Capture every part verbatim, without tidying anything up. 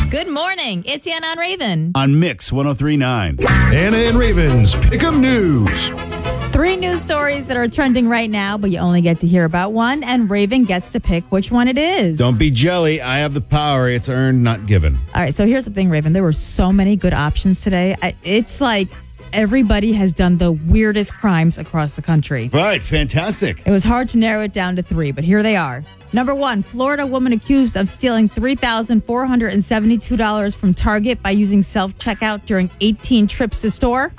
Good morning. It's Anna and Raven. On Mix one oh three point nine. Anna and Raven's Pick'em News. Three news stories that are trending right now, but you only get to hear about one, and Raven gets to pick which one it is. Don't be jelly. I have the power. It's earned, not given. All right, so here's the thing, Raven. There were so many good options today. I, it's like everybody has done the weirdest crimes across the country. Right. Fantastic. It was hard to narrow it down to three, but here they are. Number one, Florida woman accused of stealing three thousand four hundred seventy-two dollars from Target by using self-checkout during eighteen trips to store.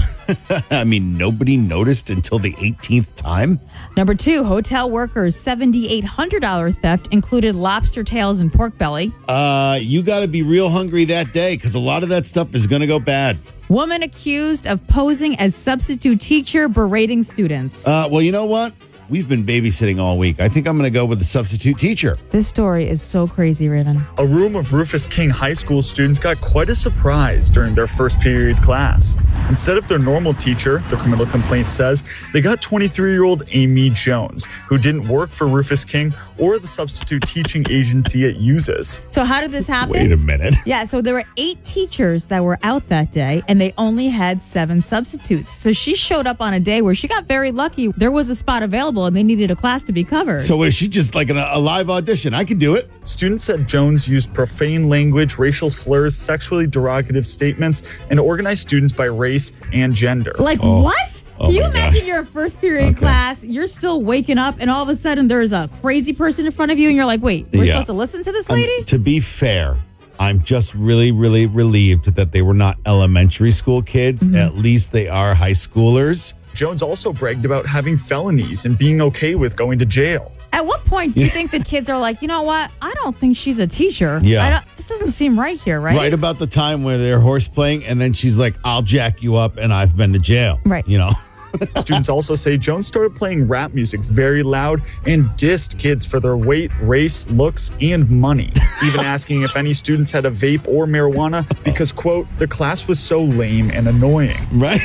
I mean, nobody noticed until the eighteenth time. Number two, hotel workers' seven thousand eight hundred dollars theft included lobster tails and pork belly. Uh, you got to be real hungry that day because a lot of that stuff is going to go bad. Woman accused of posing as substitute teacher berating students. Uh, well, you know what? We've been babysitting all week. I think I'm going to go with the substitute teacher. This story is so crazy, Raven. A room of Rufus King High School students got quite a surprise during their first period class. Instead of their normal teacher, the criminal complaint says, they got twenty-three-year-old Amy Jones, who didn't work for Rufus King or the substitute teaching agency it uses. So how did this happen? Wait a minute. Yeah, so there were eight teachers that were out that day, and they only had seven substitutes. So she showed up on a day where she got very lucky. There was a spot available, and they needed a class to be covered. So is she just like an, a live audition? I can do it. Students said Jones used profane language, racial slurs, sexually derogative statements, and organized students by race and gender. Like Oh. what? Oh Can you my imagine gosh. you're a first period Okay. class, you're still waking up, and all of a sudden there's a crazy person in front of you, and you're like, wait, we're Yeah. supposed to listen to this Um, lady? to be fair, I'm just really, really relieved that they were not elementary school kids. Mm-hmm. At least they are high schoolers. Jones also bragged about having felonies and being okay with going to jail. At what point do you think the kids are like, you know what? I don't think she's a teacher. Yeah. I don't, this doesn't seem right here, right? Right about the time where they're horse playing, and then she's like, I'll jack you up, and I've been to jail. Right. You know? Students also say Jones started playing rap music very loud and dissed kids for their weight, race, looks, and money. Even asking if any students had a vape or marijuana because, quote, the class was so lame and annoying. Right?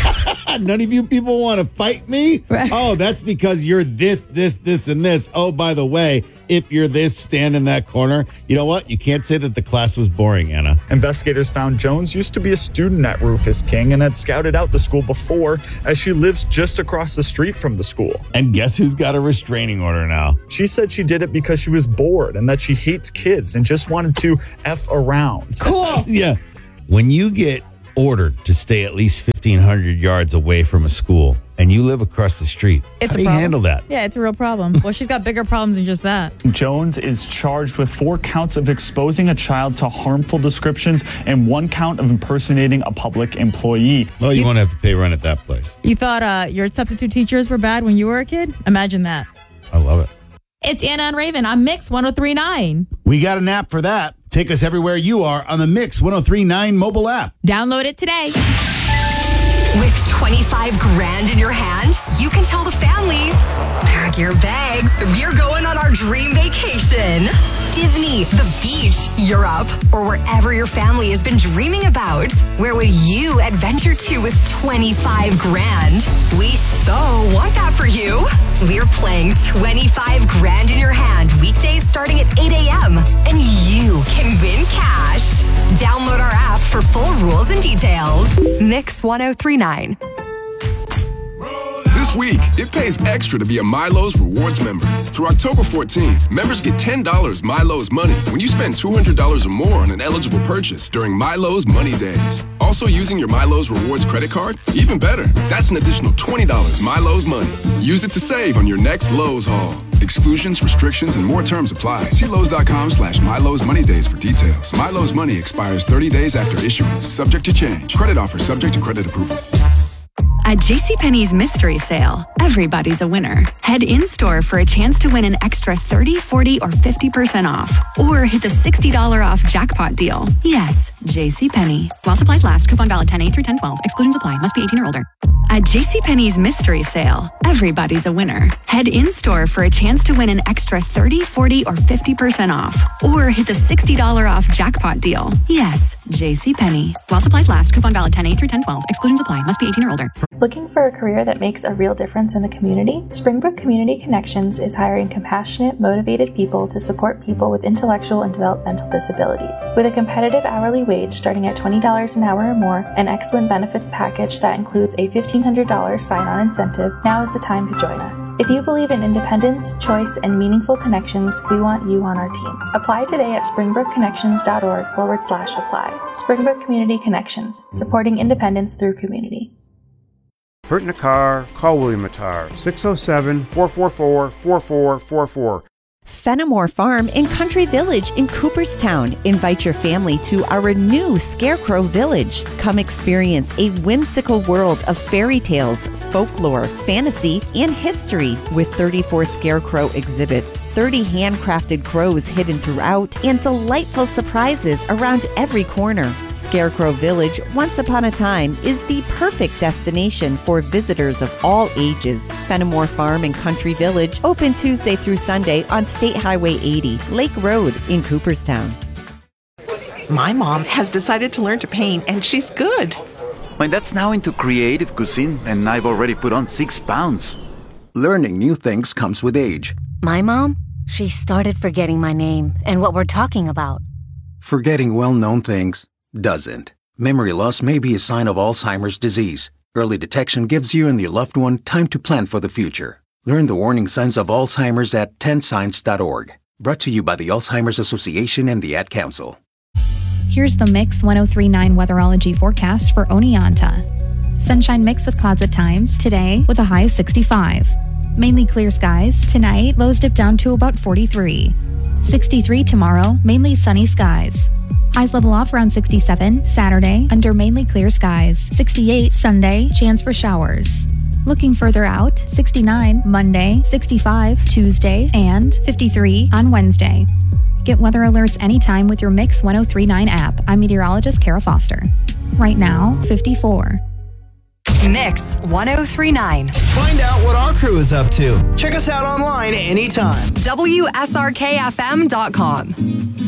None of you people want to fight me? Right. Oh, that's because you're this, this, this, and this. Oh, by the way, if you're this, stand in that corner. You know what? You can't say that the class was boring, Anna. Investigators found Jones used to be a student at Rufus King and had scouted out the school before, as she lives just across the street from the school. And guess who's got a restraining order now? She said she did it because she was bored and that she hates kids and just wanted to F around. Cool. Yeah. When you get ordered to stay at least fifteen hundred yards away from a school and you live across the street, It's how a do you problem. handle that? Yeah, it's a real problem. Well, she's got bigger problems than just that. Jones is charged with four counts of exposing a child to harmful descriptions and one count of impersonating a public employee. Well, you, You- won't have to pay rent at that place. You thought uh, your substitute teachers were bad when you were a kid? Imagine that. I love it. It's Anna and Raven on Mix one oh three point nine. We got an app for that. Take us everywhere you are on the Mix one oh three point nine mobile app. Download it today. With twenty-five grand in your hand, you can tell the family, pack your bags, we're going on our dream vacation. Disney, the beach, Europe, or wherever your family has been dreaming about. Where would you adventure to with twenty-five grand? We so want that for you. We're playing twenty-five grand in your hand weekdays starting at eight a.m. And you can win cash. Download our app for full rules and details. Mix one oh three point nine. This week, it pays extra to be a Milo's Rewards member. Through October fourteenth, members get ten dollars Milo's Money when you spend two hundred dollars or more on an eligible purchase during Milo's Money Days. Also using your Milo's Rewards credit card? Even better, that's an additional twenty dollars Milo's Money. Use it to save on your next Lowe's haul. Exclusions, restrictions, and more terms apply. See Lowe's.com slash Milo's Money Days for details. Milo's Money expires thirty days after issuance, subject to change. Credit offer subject to credit approval. At JCPenney's Mystery Sale, everybody's a winner. Head in-store for a chance to win an extra thirty, forty, or fifty percent off. Or hit the sixty dollars off jackpot deal. Yes, JCPenney. While supplies last, coupon valid ten eight through ten twelve. Exclusions apply. Must be eighteen or older. At At JCPenney's mystery sale, everybody's a winner. Head in-store for a chance to win an extra thirty, forty, or fifty percent off. Or hit the sixty dollars off jackpot deal. Yes, JCPenney. While supplies last, coupon valid ten eight through ten twelve. Exclusions apply. Must be eighteen or older. Looking for a career that makes a real difference in the community? Springbrook Community Connections is hiring compassionate, motivated people to support people with intellectual and developmental disabilities. With a competitive hourly wage starting at twenty dollars an hour or more, an excellent benefits package that includes a fifteen hundred dollars sign-on incentive, now is the time to join us. If you believe in independence, choice, and meaningful connections, we want you on our team. Apply today at springbrookconnections.org forward slash apply. Springbrook Community Connections, supporting independence through community. Hurt in a car? Call William Attar, six oh seven, four four four, four four four four. Fenimore Farm in Country Village in Cooperstown. Invite your family to our new Scarecrow Village. Come experience a whimsical world of fairy tales, folklore, fantasy, and history with thirty-four Scarecrow exhibits, thirty handcrafted crows hidden throughout, and delightful surprises around every corner. Scarecrow Village, once upon a time, is the perfect destination for visitors of all ages. Fenimore Farm and Country Village, open Tuesday through Sunday on State Highway eighty, Lake Road in Cooperstown. My mom has decided to learn to paint, and she's good. My dad's now into creative cuisine, and I've already put on six pounds. Learning new things comes with age. My mom, she started forgetting my name and what we're talking about. Forgetting well-known things doesn't. Memory loss may be a sign of Alzheimer's disease. Early detection gives you and your loved one time to plan for the future. Learn the warning signs of Alzheimer's at ten signs dot org. Brought to you by the Alzheimer's Association and the Ad Council. Here's the Mix one oh three point nine weatherology forecast for Oneonta. Sunshine mixed with clouds at times today with a high of sixty-five. Mainly clear skies. Tonight, lows dip down to about forty-three. sixty-three tomorrow, mainly sunny skies. Highs level off around sixty-seven. Saturday, under mainly clear skies. sixty-eight Sunday, chance for showers. Looking further out, sixty-nine Monday, sixty-five Tuesday, and fifty-three on Wednesday. Get weather alerts anytime with your Mix one oh three point nine app. I'm meteorologist Kara Foster. Right now, fifty-four. Mix one oh three point nine. Find out what our crew is up to. Check us out online anytime. W S R K F M dot com.